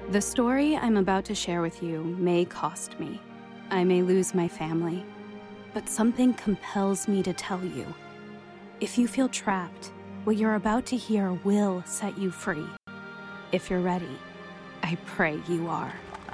The story I'm about to share with you may cost me. I may lose my family. But something compels me to tell you. If you feel trapped, what you're about to hear will set you free. If you're ready, I pray you are.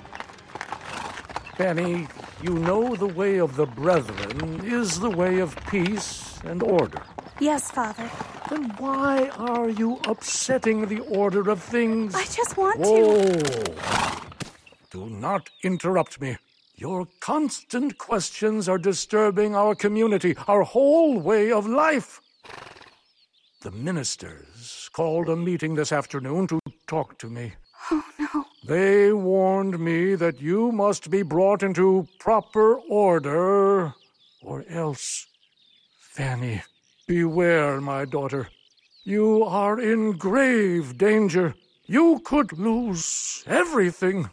Fanny, you know the way of the brethren is the way of peace and order. Yes, Father. Then why are you upsetting the order of things? I just want to... Do not interrupt me. Your constant questions are disturbing our community, our whole way of life. The ministers called a meeting this afternoon to talk to me. Oh, no. They warned me that you must be brought into proper order, or else. Fanny, beware, my daughter. You are in grave danger. You could lose everything.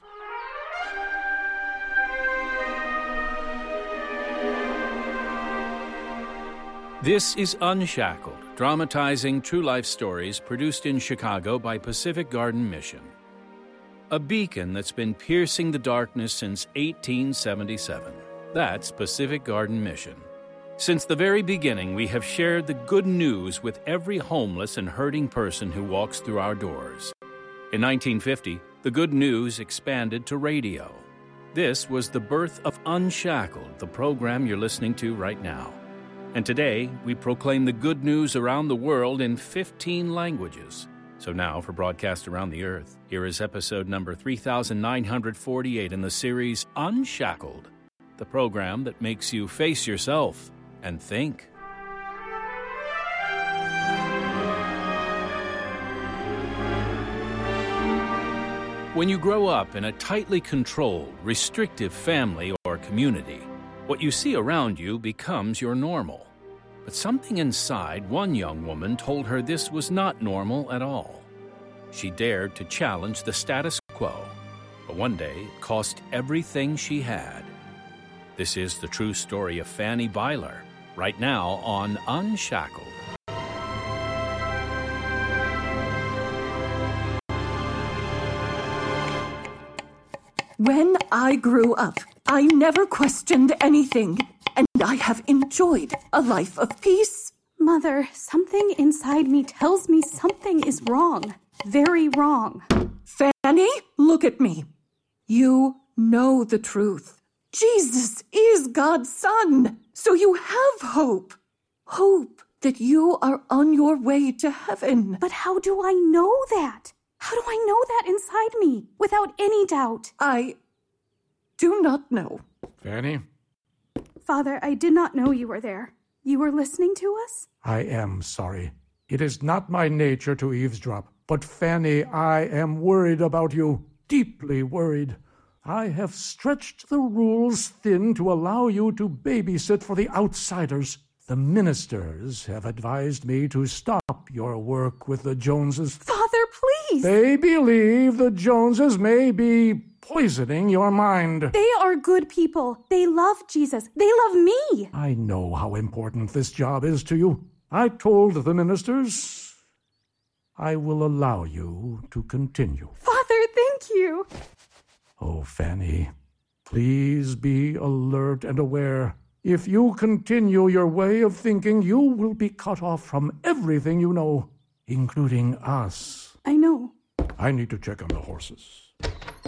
This is Unshackled, dramatizing true life stories produced in Chicago by Pacific Garden Mission. A beacon that's been piercing the darkness since 1877. That's Pacific Garden Mission. Since the very beginning, we have shared the good news with every homeless and hurting person who walks through our doors. In 1950, the good news expanded to radio. This was the birth of Unshackled, the program you're listening to right now. And today, we proclaim the good news around the world in 15 languages. So now, for broadcast around the earth, here is episode number 3948 in the series Unshackled, the program that makes you face yourself and think. When you grow up in a tightly controlled, restrictive family or community, what you see around you becomes your normal. But something inside one young woman told her this was not normal at all. She dared to challenge the status quo, but one day it cost everything she had. This is the true story of Fanny Byler, right now on Unshackled. When I grew up, I never questioned anything, and I have enjoyed a life of peace. Mother, something inside me tells me something is wrong. Very wrong. Fanny, look at me. You know the truth. Jesus is God's Son, so you have hope. Hope that you are on your way to heaven. But how do I know that? How do I know that inside me, without any doubt? I do not know. Fanny? Father, I did not know you were there. You were listening to us? I am sorry. It is not my nature to eavesdrop. But Fanny, I am worried about you. Deeply worried. I have stretched the rules thin to allow you to babysit for the outsiders. The ministers have advised me to stop your work with the Joneses. Father, please! They believe the Joneses may be poisoning your mind. They are good people. They love Jesus. They love me. I know how important this job is to you. I told the ministers I will allow you to continue. Father, thank you. Oh, Fanny, please be alert and aware. If you continue your way of thinking, you will be cut off from everything you know, including us. I know. I need to check on the horses.